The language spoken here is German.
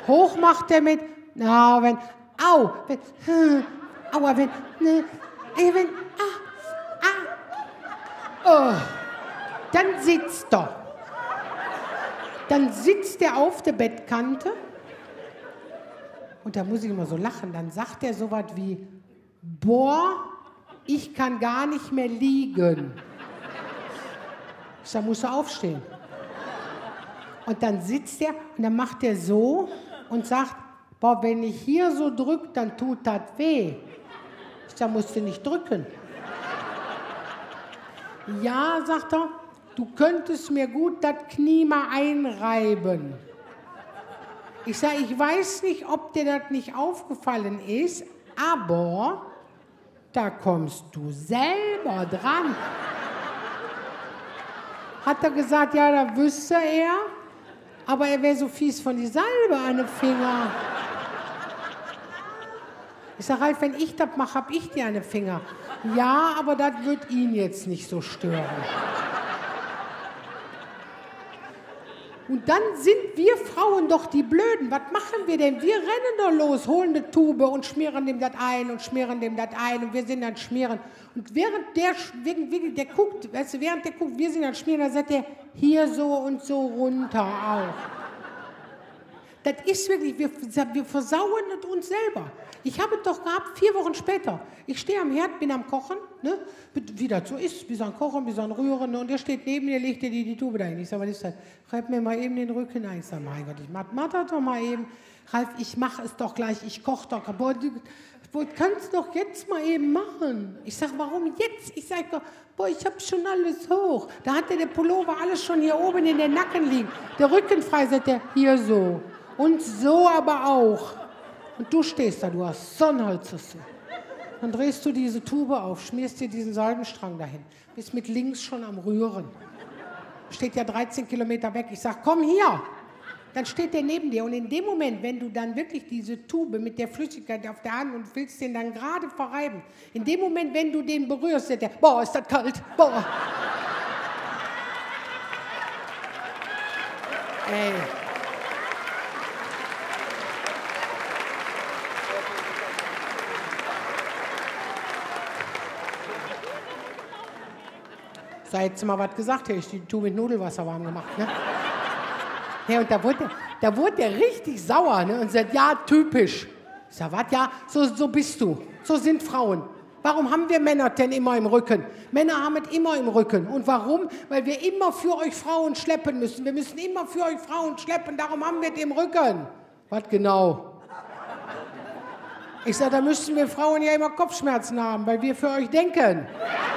Hoch macht er mit, na, wenn, au, wenn, aua, wenn, ne, wenn, oh. Dann sitzt er. Dann sitzt er auf der Bettkante und da muss ich immer so lachen. Dann sagt er so was wie, boah, ich kann gar nicht mehr liegen. Da muss er aufstehen. Und dann sitzt er und dann macht er so und sagt, boah, wenn ich hier so drücke, dann tut das weh. Da musst du nicht drücken. Ja, sagt er, du könntest mir gut das Knie mal einreiben. Ich sage, ich weiß nicht, ob dir das nicht aufgefallen ist, aber da kommst du selber dran. Hat er gesagt, ja, da wüsste er, aber er wäre so fies von die Salbe an den Finger. Ich sage, Ralf, wenn ich das mache, habe ich dir einen Finger. Ja, aber das wird ihn jetzt nicht so stören. Und dann sind wir Frauen doch die Blöden. Was machen wir denn? Wir rennen doch los, holen eine Tube und schmieren dem das ein und schmieren dem das ein und wir sind dann schmieren. Und während der guckt, weißt du, während der guckt, wir sind dann schmieren, dann sagt er hier so und so runter auch. Das ist wirklich, wir versauen es uns selber. Ich habe es doch gehabt, 4 Wochen später. Ich stehe am Herd, bin am Kochen, ne? Wie das so ist, wir sollen kochen, wir sollen rühren. Ne? Und der steht neben mir, legt die Tube dahin. Ich sage, was ist das? Reib mir mal eben den Rücken ein. Ich sage, mein Gott, ich mach das doch mal eben. Ralf, ich mache es doch gleich, ich koche doch. Boah, du kannst doch jetzt mal eben machen. Ich sage, warum jetzt? Ich sage doch, boah, ich habe schon alles hoch. Da hat der Pullover alles schon hier oben in den Nacken liegen. Der Rücken frei, sagt der, hier so. Und so aber auch. Und du stehst da, du hast Sonnenholz. Dann drehst du diese Tube auf, schmierst dir diesen Salbenstrang dahin. Bist mit links schon am Rühren. Steht ja 13 Kilometer weg. Ich sag, komm hier. Dann steht der neben dir. Und in dem Moment, wenn du dann wirklich diese Tube mit der Flüssigkeit auf der Hand und willst den dann gerade verreiben, in dem Moment, wenn du den berührst, sagt der, boah, ist das kalt, boah. Ey. Da hättest du mal was gesagt, hätte ich die Tube mit Nudelwasser warm gemacht. Ne? Ja, und da wurde der richtig sauer, ne? Und sagt, ja, typisch. Ich sag, was, ja, so bist du. So sind Frauen. Warum haben wir Männer denn immer im Rücken? Männer haben es immer im Rücken. Und warum? Weil wir immer für euch Frauen schleppen müssen. Wir müssen immer für euch Frauen schleppen, darum haben wir es im Rücken. Was genau? Ich sag, da müssten wir Frauen ja immer Kopfschmerzen haben, weil wir für euch denken.